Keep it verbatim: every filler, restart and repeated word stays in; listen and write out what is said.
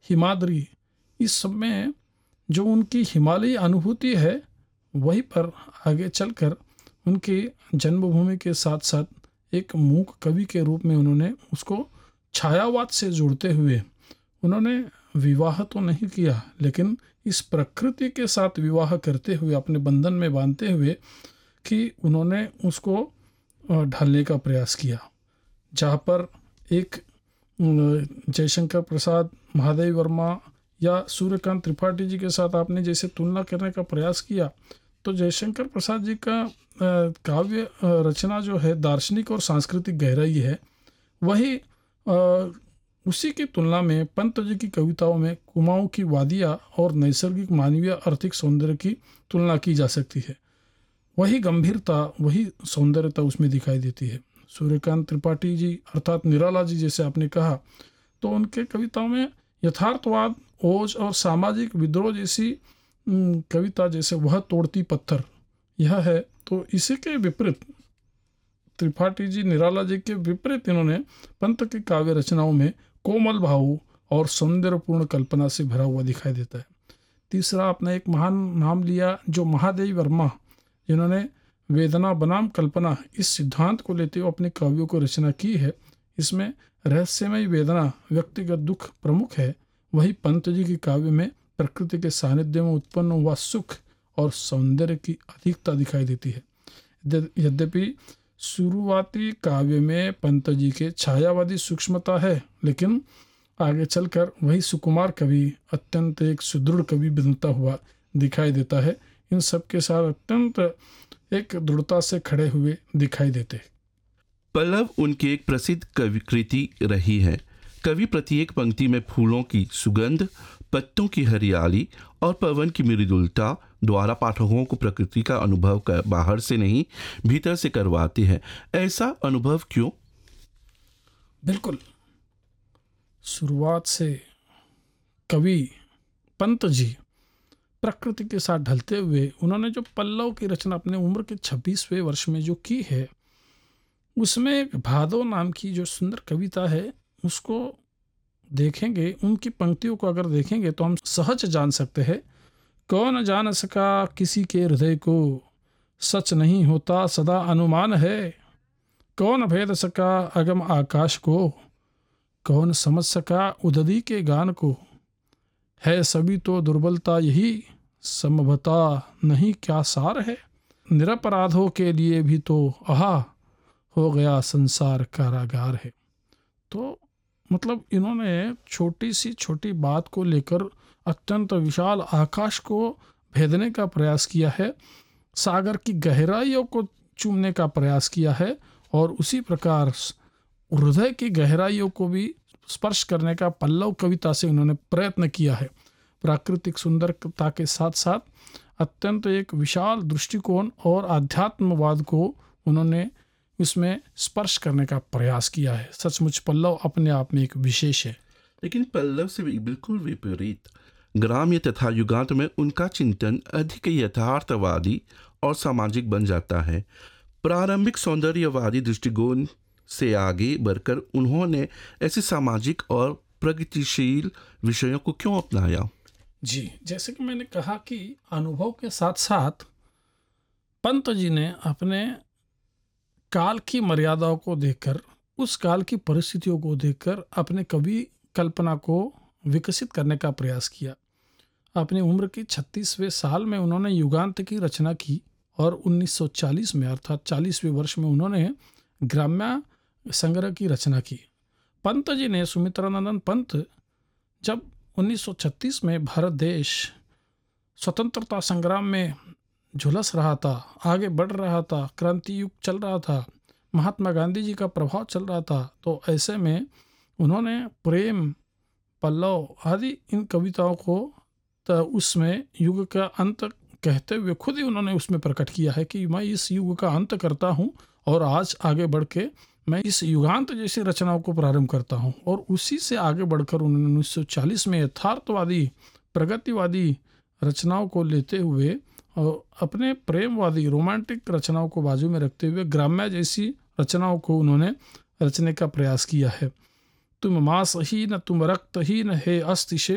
हिमाद्री, इस सब में जो उनकी हिमालयी अनुभूति है वहीं पर आगे चलकर उनकी जन्मभूमि के साथ साथ एक मूक कवि के रूप में उन्होंने उसको छायावाद से जोड़ते हुए उन्होंने विवाह तो नहीं किया, लेकिन इस प्रकृति के साथ विवाह करते हुए अपने बंधन में बांधते हुए कि उन्होंने उसको ढालने का प्रयास किया। जहाँ पर एक जयशंकर प्रसाद, महादेवी वर्मा या सूर्यकांत त्रिपाठी जी के साथ आपने जैसे तुलना करने का प्रयास किया, तो जयशंकर प्रसाद जी का काव्य रचना जो है दार्शनिक और सांस्कृतिक गहराई है, वही उसी की तुलना में पंत जी की कविताओं में कुमाऊं की वादियाँ और नैसर्गिक मानवीय आर्थिक सौंदर्य की तुलना की जा सकती है। वही गंभीरता, वही सौंदर्यता उसमें दिखाई देती है। सूर्यकांत त्रिपाठी जी अर्थात निराला जी जैसे आपने कहा, तो उनके कविताओं में यथार्थवाद, ओज और सामाजिक विद्रोह जैसी कविता, जैसे वह तोड़ती पत्थर, यह है। तो इसी के विपरीत त्रिपाठी जी, निराला जी के विपरीत इन्होंने पंत की काव्य रचनाओं में कोमल भाव और सौंदर्यपूर्ण कल्पना से भरा हुआ दिखाई देता है। तीसरा आपने एक महान नाम लिया जो महादेवी वर्मा, जिन्होंने वेदना बनाम कल्पना इस सिद्धांत को लेते हुए अपने काव्यों को रचना की है। इसमें रहस्यमय वेदना, व्यक्तिगत दुख प्रमुख है। वही पंत जी की काव्य में प्रकृति के सानिध्य में उत्पन्न हुआ सुख और सौंदर्य की अधिकता दिखाई देती है। यद्यपि शुरुआती काव्य में पंत जी के छायावादी सूक्ष्मता है, लेकिन आगे चलकर वही सुकुमार कवि अत्यंत एक सुदृढ़ कवि बनता हुआ दिखाई देता है। इन सब के साथ अत्यंत एक दृढ़ता से खड़े हुए दिखाई देते। पल्लव उनकी एक प्रसिद्ध कवि कृति रही है। कवि प्रत्येक पंक्ति में फूलों की सुगंध, पत्तों की हरियाली और पवन की मृदुलता द्वारा पाठकों को प्रकृति का अनुभव कर बाहर से नहीं भीतर से करवाते हैं। ऐसा अनुभव क्यों? बिल्कुल, शुरुआत से कवि पंत जी प्रकृति के साथ ढलते हुए उन्होंने जो पल्लव की रचना अपने उम्र के छब्बीसवें वर्ष में जो की है, उसमें एक भादो नाम की जो सुंदर कविता है, उसको देखेंगे, उनकी पंक्तियों को अगर देखेंगे तो हम सहज जान सकते हैं। कौन जान सका किसी के हृदय को, सच नहीं होता सदा अनुमान है। कौन भेद सका अगम आकाश को, कौन समझ सका उददी के गान को। है सभी तो दुर्बलता यही, समभता नहीं क्या सार है। निरपराधों के लिए भी तो आहा हो गया संसार कारागार है। तो मतलब इन्होंने छोटी सी छोटी बात को लेकर अत्यंत विशाल आकाश को भेदने का प्रयास किया है, सागर की गहराइयों को चूमने का प्रयास किया है और उसी प्रकार हृदय की गहराइयों को भी स्पर्श करने का पल्लव कविता से उन्होंने प्रयत्न किया है। प्राकृतिक सुंदरता के साथ साथ अत्यंत एक विशाल दृष्टिकोण और आध्यात्मवाद को उन्होंने इसमें स्पर्श करने का प्रयास किया है। सचमुच पल्लव अपने आप में एक विशेष है। लेकिन पल्लव से बिल्कुल विपरीत ग्राम्य तथा युगांत में उनका चिंतन अधिक यथार्थवादी और सामाजिक बन जाता है। प्रारंभिक सौंदर्यवादी दृष्टिकोण से आगे बढ़कर उन्होंने ऐसे सामाजिक और प्रगतिशील विषयों को क्यों अपनाया? जी, जैसे कि मैंने कहा कि अनुभव के साथ साथ पंत जी ने अपने काल की मर्यादाओं को देखकर, उस काल की परिस्थितियों को देखकर अपने कवि कल्पना को विकसित करने का प्रयास किया। अपनी उम्र की छत्तीसवें साल में उन्होंने युगांत की रचना की और उन्नीस सौ चालीस में अर्थात चालीसवें वर्ष में उन्होंने ग्राम्य संग्रह की रचना की। पंत जी ने, सुमित्रानंद पंत, जब उन्नीस सौ छत्तीस में भारत देश स्वतंत्रता संग्राम में झुलस रहा था, आगे बढ़ रहा था, क्रांति युग चल रहा था, महात्मा गांधी जी का प्रभाव चल रहा था, तो ऐसे में उन्होंने प्रेम, पल्लव आदि इन कविताओं को तो उसमें युग का अंत कहते हुए खुद ही उन्होंने उसमें प्रकट किया है कि मैं इस युग का अंत करता हूँ और आज आगे बढ़ के मैं इस युगांत जैसी रचनाओं को प्रारंभ करता हूँ। और उसी से आगे बढ़कर उन्होंने उन्नीस सौ चालीस में यथार्थवादी प्रगतिवादी रचनाओं को लेते हुए और अपने प्रेमवादी रोमांटिक रचनाओं को बाजू में रखते हुए ग्राम्य जैसी रचनाओं को उन्होंने रचने का प्रयास किया है। तुम मांसहीन तुम रक्तहीन है अस्तिशे